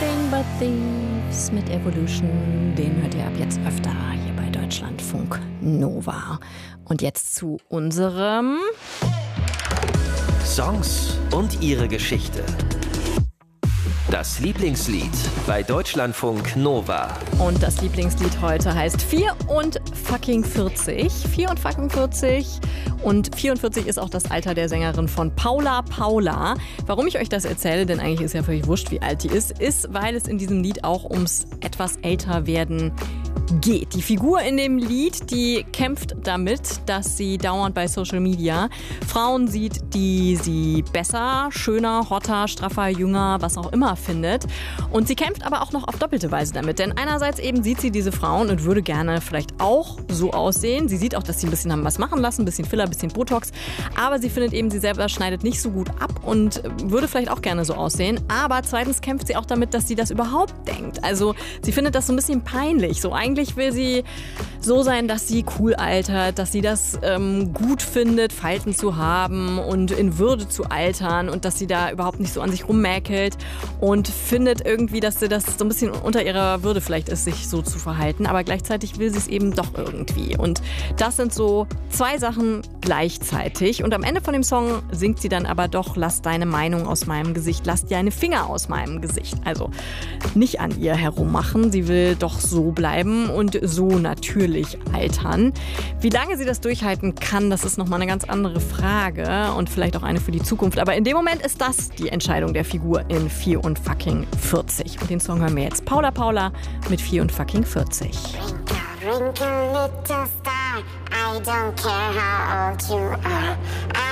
Nothing But Thieves mit Evolution. Den hört ihr ab jetzt öfter hier bei Deutschlandfunk Nova. Und jetzt zu unserem Songs und ihre Geschichte. Das Lieblingslied bei Deutschlandfunk Nova. Und das Lieblingslied heute heißt 44. 44. Und 44 ist auch das Alter der Sängerin von Paula Paula. Warum ich euch das erzähle, denn eigentlich ist ja völlig wurscht, wie alt die ist, weil es in diesem Lied auch ums etwas älter werden geht. Die Figur in dem Lied, die kämpft damit, dass sie dauernd bei Social Media Frauen sieht, die sie besser, schöner, hotter, straffer, jünger, was auch immer findet. Und sie kämpft aber auch noch auf doppelte Weise damit. Denn einerseits eben sieht sie diese Frauen und würde gerne vielleicht auch so aussehen. Sie sieht auch, dass sie ein bisschen haben was machen lassen, ein bisschen Filler, ein bisschen Botox. Aber sie findet eben, sie selber schneidet nicht so gut ab und würde vielleicht auch gerne so aussehen. Aber zweitens kämpft sie auch damit, dass sie das überhaupt denkt. Also sie findet das so ein bisschen peinlich. So eigentlich will sie so sein, dass sie cool altert, dass sie das gut findet, Falten zu haben und in Würde zu altern und dass sie da überhaupt nicht so an sich rummäkelt und findet irgendwie, dass sie das so ein bisschen unter ihrer Würde vielleicht ist, sich so zu verhalten. Aber gleichzeitig will sie es eben doch irgendwie. Und das sind so zwei Sachen gleichzeitig. Und am Ende von dem Song singt sie dann aber doch: Lass deine Meinung aus meinem Gesicht, lass deine Finger aus meinem Gesicht. Also nicht an ihr herummachen. Sie will doch so bleiben und so natürlich altern. Wie lange sie das durchhalten kann, das ist nochmal eine ganz andere Frage und vielleicht auch eine für die Zukunft. Aber in dem Moment ist das die Entscheidung der Figur in 44. Und den Song hören wir jetzt. Paula Paula mit 44. Wrinkle, little star, I don't care how old you are.